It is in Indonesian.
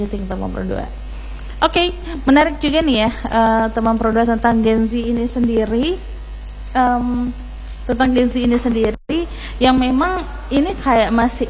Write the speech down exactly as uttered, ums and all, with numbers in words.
meeting teman Pro dua. Oke, okay, menarik juga nih ya uh, teman Pro dua tentang Gen Z ini sendiri, um, tentang Gen Z ini sendiri yang memang ini kayak masih